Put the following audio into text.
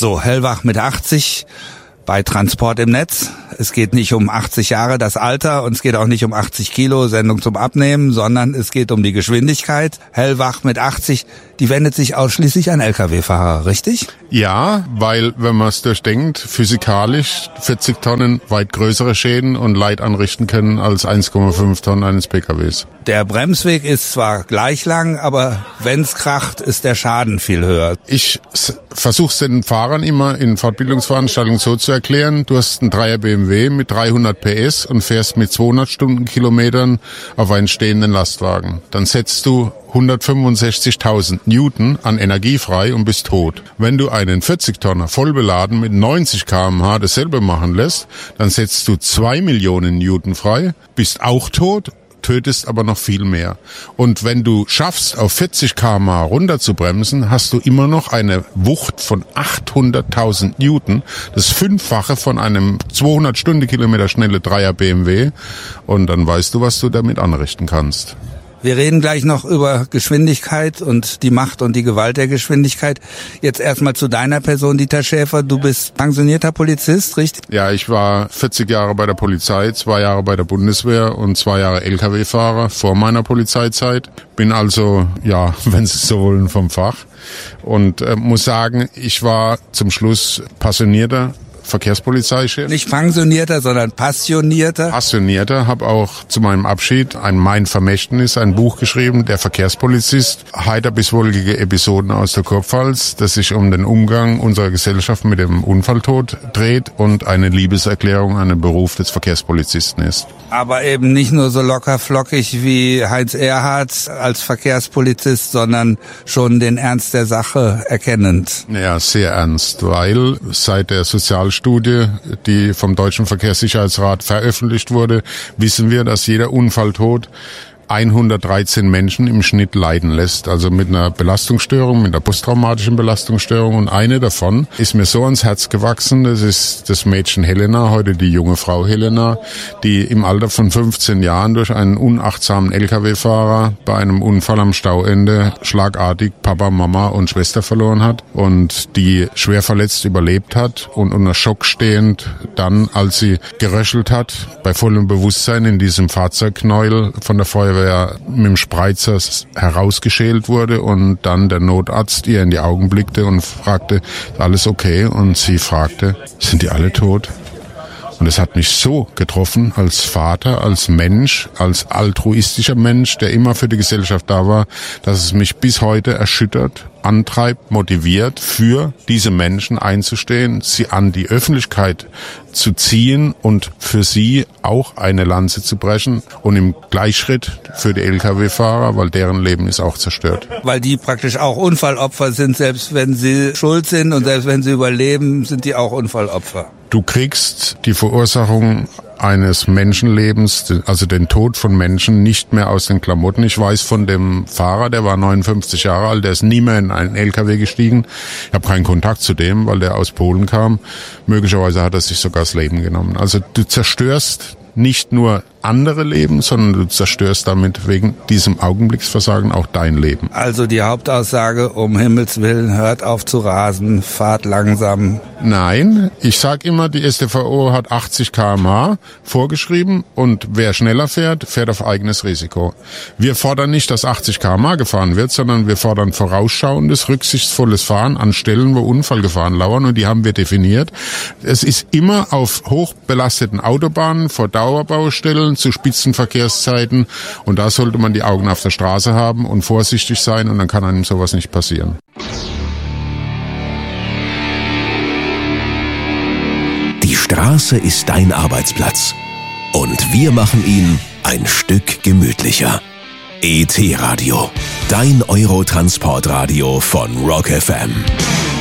So, hellwach mit 80 bei Transport im Netz. Es geht nicht um 80 Jahre, das Alter, und es geht auch nicht um 80 Kilo, Sendung zum Abnehmen, sondern es geht um die Geschwindigkeit. Hellwach mit 80, die wendet sich ausschließlich an Lkw-Fahrer, richtig? Ja, weil, wenn man es durchdenkt, physikalisch 40 Tonnen weit größere Schäden und Leid anrichten können als 1,5 Tonnen eines PKWs. Der Bremsweg ist zwar gleich lang, aber wenn's kracht, ist der Schaden viel höher. Ich versuche es den Fahrern immer in Fortbildungsveranstaltungen so zu erklären: Du hast einen 3er BMW mit 300 PS und fährst mit 200 Stundenkilometern auf einen stehenden Lastwagen. Dann setzt du 165.000 Newton an Energie frei und bist tot. Wenn du einen 40-Tonner vollbeladen mit 90 km/h dasselbe machen lässt, dann setzt du 2 Millionen Newton frei, bist auch tot, tötest aber noch viel mehr. Und wenn du schaffst, auf 40 km/h runter zu bremsen, hast du immer noch eine Wucht von 800.000 Newton. Das 5-fache von einem 200 Stundenkilometer schnelle 3er BMW. Und dann weißt du, was du damit anrichten kannst. Wir reden gleich noch über Geschwindigkeit und die Macht und die Gewalt der Geschwindigkeit. Jetzt erstmal zu deiner Person, Dieter Schäfer. Du bist pensionierter Polizist, richtig? Ja, ich war 40 Jahre bei der Polizei, 2 Jahre bei der Bundeswehr und 2 Jahre Lkw-Fahrer vor meiner Polizeizeit. Bin also, ja, wenn Sie so wollen, vom Fach. Und muss sagen, ich war zum Schluss passionierter Verkehrspolizeichef. Nicht pensionierter, sondern passionierter. Passionierter, habe auch zu meinem Abschied Mein Vermächtnis, ein Buch geschrieben, Der Verkehrspolizist, heiter bis wolkige Episoden aus der Kurpfalz, das sich um den Umgang unserer Gesellschaft mit dem Unfalltod dreht und eine Liebeserklärung an den Beruf des Verkehrspolizisten ist. Aber eben nicht nur so locker flockig wie Heinz Erhardt als Verkehrspolizist, sondern schon den Ernst der Sache erkennend. Ja, sehr ernst, weil seit der Sozialstudie, die vom Deutschen Verkehrssicherheitsrat veröffentlicht wurde, wissen wir, dass jeder Unfalltod 113 Menschen im Schnitt leiden lässt, also mit einer Belastungsstörung, mit einer posttraumatischen Belastungsstörung. Und eine davon ist mir so ans Herz gewachsen, das ist das Mädchen Helena, heute die junge Frau Helena, die im Alter von 15 Jahren durch einen unachtsamen Lkw-Fahrer bei einem Unfall am Stauende schlagartig Papa, Mama und Schwester verloren hat und die schwer verletzt überlebt hat und unter Schock stehend dann, als sie geröchelt hat, bei vollem Bewusstsein in diesem Fahrzeugknäuel von der Feuerwehr mit dem Spreizer herausgeschält wurde und dann der Notarzt ihr in die Augen blickte und fragte, ist alles okay? Und sie fragte, sind die alle tot? Und es hat mich so getroffen als Vater, als Mensch, als altruistischer Mensch, der immer für die Gesellschaft da war, dass es mich bis heute erschüttert, antreibt, motiviert, für diese Menschen einzustehen, sie an die Öffentlichkeit zu ziehen und für sie auch eine Lanze zu brechen und im Gleichschritt für die Lkw-Fahrer, weil deren Leben ist auch zerstört. Weil die praktisch auch Unfallopfer sind, selbst wenn sie schuld sind und selbst wenn sie überleben, sind die auch Unfallopfer. Du kriegst die Verursachung eines Menschenlebens, also den Tod von Menschen, nicht mehr aus den Klamotten. Ich weiß von dem Fahrer, der war 59 Jahre alt, der ist nie mehr in einen LKW gestiegen. Ich habe keinen Kontakt zu dem, weil der aus Polen kam. Möglicherweise hat er sich sogar das Leben genommen. Also du zerstörst nicht nur andere Leben, sondern du zerstörst damit wegen diesem Augenblicksversagen auch dein Leben. Also die Hauptaussage, um Himmels Willen, hört auf zu rasen, fahrt langsam. Nein, ich sag immer, die StVO hat 80 km/h vorgeschrieben und wer schneller fährt, fährt auf eigenes Risiko. Wir fordern nicht, dass 80 km/h gefahren wird, sondern wir fordern vorausschauendes, rücksichtsvolles Fahren an Stellen, wo Unfallgefahren lauern, und die haben wir definiert. Es ist immer auf hochbelasteten Autobahnen, vor Dauerbaustellen, zu Spitzenverkehrszeiten, und da sollte man die Augen auf der Straße haben und vorsichtig sein, und dann kann einem sowas nicht passieren. Die Straße ist dein Arbeitsplatz und wir machen ihn ein Stück gemütlicher. ET Radio, dein Eurotransportradio von Rock FM.